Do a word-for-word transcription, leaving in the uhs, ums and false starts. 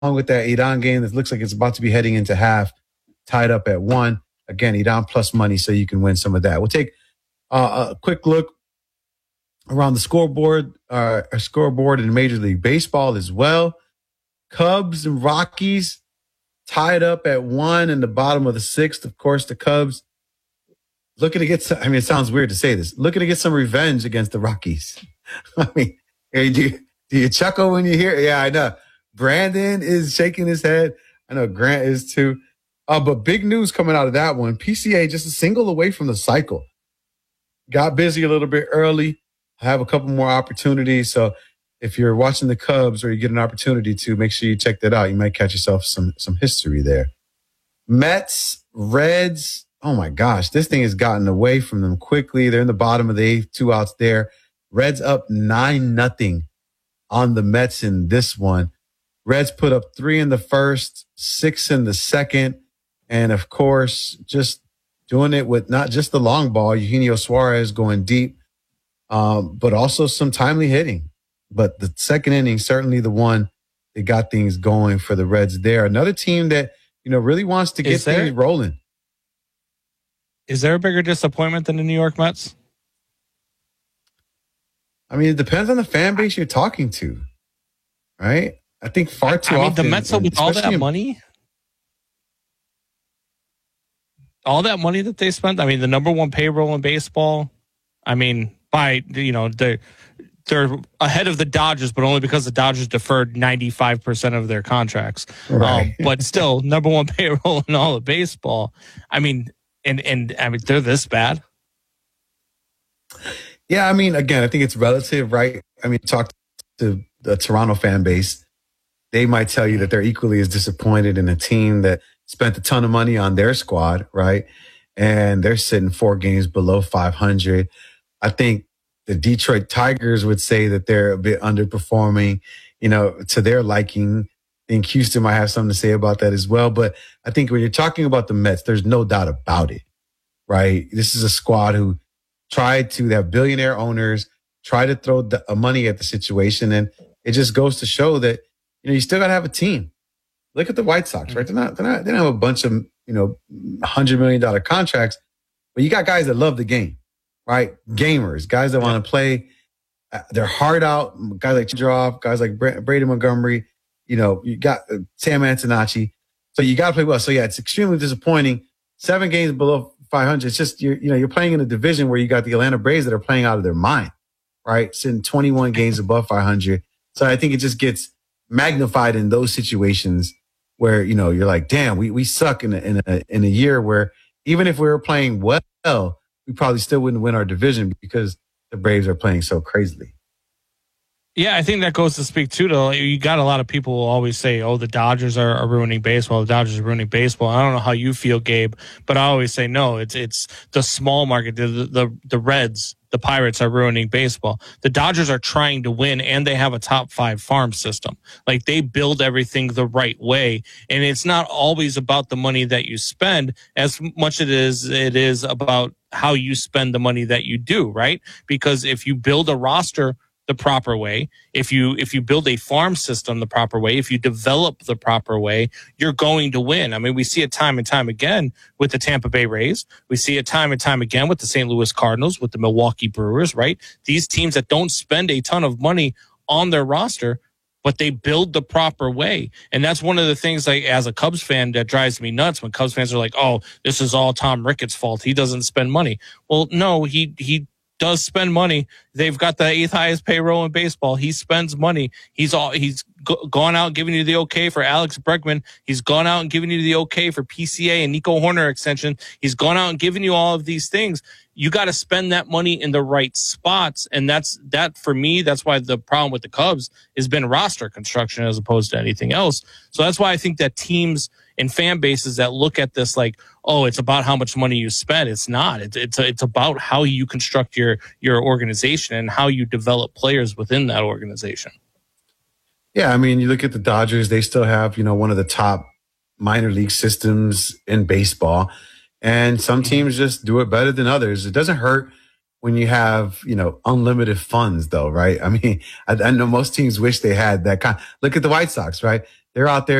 with that Iran game that looks like it's about to be heading into half, tied up at one. Again, Iran plus money so you can win some of that. We'll take uh, a quick look around the scoreboard, uh, a scoreboard in Major League Baseball as well. Cubs and Rockies tied up at one in the bottom of the sixth. Of course, the Cubs looking to get some, I mean, it sounds weird to say this, looking to get some revenge against the Rockies. I mean, hey, do you, do you chuckle when you hear it? Yeah, I know. Brandon is shaking his head. I know Grant is too. Uh, but big news coming out of that one. P C A just a single away from the cycle. Got busy a little bit early. Have a couple more opportunities. So if you're watching the Cubs or you get an opportunity to, make sure you check that out. You might catch yourself some some history there. Mets, Reds. Oh my gosh, this thing has gotten away from them quickly. They're in the bottom of the eighth, two outs there. Reds up nine nothing on the Mets in this one. Reds put up three in the first, six in the second, and of course, just doing it with not just the long ball, Eugenio Suarez going deep, um, but also some timely hitting. But the second inning, certainly the one that got things going for the Reds there. Another team that, you know, really wants to get is there, things rolling. Is there a bigger disappointment than the New York Mets? I mean, it depends on the fan base you're talking to, right? I think far too I mean, often. the Mets with all that in, money, all that money that they spent. I mean, the number one payroll in baseball. I mean, by, you know, they're, they're ahead of the Dodgers, but only because the Dodgers deferred ninety-five percent of their contracts. Right. Um, but still, number one payroll in all of baseball. I mean, and, and I mean, they're this bad. Yeah, I mean, again, I think it's relative, right? I mean, talk to the Toronto fan base. They might tell you that they're equally as disappointed in a team that spent a ton of money on their squad, right? And they're sitting four games below five hundred. I think the Detroit Tigers would say that they're a bit underperforming, you know, to their liking. I think Houston might have something to say about that as well. But I think when you're talking about the Mets, there's no doubt about it, right? This is a squad who tried to have billionaire owners, try to throw the, uh, money at the situation. And it just goes to show that, you know, you still got to have a team. Look at the White Sox, right? They're not, they're not, they don't have a bunch of, you know, one hundred million dollars contracts, but you got guys that love the game, right? Gamers, guys that want to play uh, their heart out, guys like Chidroff, guys like Bra- Brady Montgomery, you know, you got uh, Sam Antonacci. So you got to play well. So yeah, it's extremely disappointing. Seven games below five hundred. It's just, you're, you know, you're playing in a division where you got the Atlanta Braves that are playing out of their mind, right? Sitting twenty-one games above five hundred. So I think it just gets magnified in those situations where, you know, you're like, damn, we, we suck in a, in a, in a year where even if we were playing well, we probably still wouldn't win our division because the Braves are playing so crazily. Yeah, I think that goes to speak too. To you got a lot of people who always say, "Oh, the Dodgers are, are ruining baseball. The Dodgers are ruining baseball." I don't know how you feel, Gabe, but I always say no. It's it's the small market, the the, the Reds, the Pirates are ruining baseball. The Dodgers are trying to win, and they have a top five farm system. Like they build everything the right way, and it's not always about the money that you spend as much as it is it is about how you spend the money that you do. Right? Because if you build a roster the proper way, if you if you build a farm system the proper way, if you develop the proper way, you're going to win. I mean, we see it time and time again with the Tampa Bay Rays. We see it time and time again with the Saint Louis Cardinals, with the Milwaukee Brewers, right? These teams that don't spend a ton of money on their roster, but they build the proper way. And that's one of the things, like, as a Cubs fan, that drives me nuts when Cubs fans are like, oh, this is all Tom Ricketts' fault. He doesn't spend money. Well, no, he he does spend money. They've got the eighth highest payroll in baseball. He spends money. He's all he's g- gone out and giving you the okay for Alex Bregman. He's gone out and giving you the okay for P C A and Nico Horner extension. He's gone out and giving you all of these things. You got to spend that money in the right spots. And that's that for me. That's why the problem with the Cubs has been roster construction as opposed to anything else. So that's why I think that teams and fan bases that look at this like, oh, it's about how much money you spend. It's not. It's it's it's about how you construct your your organization and how you develop players within that organization. Yeah, I mean, you look at the Dodgers; they still have, you know, one of the top minor league systems in baseball, and some teams just do it better than others. It doesn't hurt when you have, you know, unlimited funds, though, right? I mean, I, I know most teams wish they had that kind. Look at the White Sox, right? they're out there